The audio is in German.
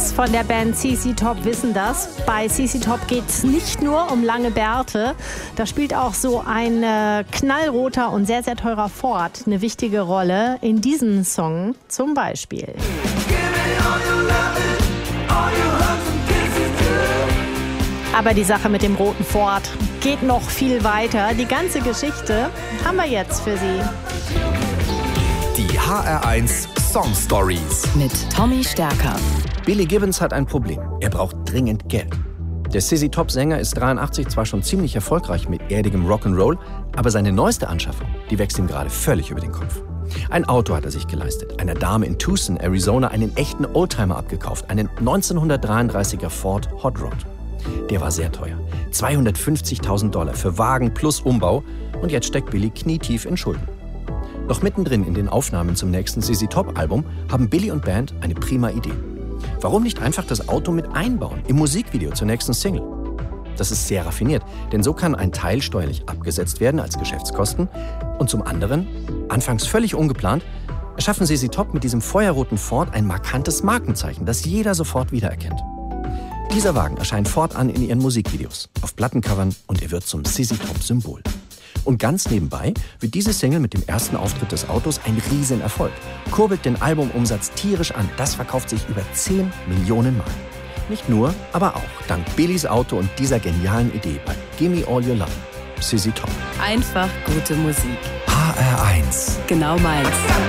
Fans von der Band ZZ Top wissen das. Bei ZZ Top geht es nicht nur um lange Bärte. Da spielt auch so ein knallroter und sehr, sehr teurer Ford eine wichtige Rolle. In diesem Song zum Beispiel. Aber die Sache mit dem roten Ford geht noch viel weiter. Die ganze Geschichte haben wir jetzt für Sie. Die HR1 Song Stories mit Tommy Stärker. Billy Gibbons hat ein Problem. Er braucht dringend Geld. Der ZZ Top-Sänger ist 83 zwar schon ziemlich erfolgreich mit erdigem Rock'n'Roll, aber seine neueste Anschaffung, die wächst ihm gerade völlig über den Kopf. Ein Auto hat er sich geleistet, einer Dame in Tucson, Arizona, einen echten Oldtimer abgekauft, einen 1933er Ford Hot Rod. Der war sehr teuer, $250.000 für Wagen plus Umbau, und jetzt steckt Billy knietief in Schulden. Doch mittendrin in den Aufnahmen zum nächsten ZZ Top-Album haben Billy und Band eine prima Idee. Warum nicht einfach das Auto mit einbauen im Musikvideo zur nächsten Single? Das ist sehr raffiniert, denn so kann ein Teil steuerlich abgesetzt werden als Geschäftskosten und zum anderen, anfangs völlig ungeplant, erschaffen ZZ Top mit diesem feuerroten Ford ein markantes Markenzeichen, das jeder sofort wiedererkennt. Dieser Wagen erscheint fortan in ihren Musikvideos, auf Plattencovern, und er wird zum ZZ Top-Symbol. Und ganz nebenbei wird diese Single mit dem ersten Auftritt des Autos ein Riesenerfolg, kurbelt den Albumumsatz tierisch an. Das verkauft sich über 10 Millionen Mal. Nicht nur, aber auch dank Billys Auto und dieser genialen Idee bei Gimme All Your Love, ZZ Top. Einfach gute Musik. HR1. Genau meins.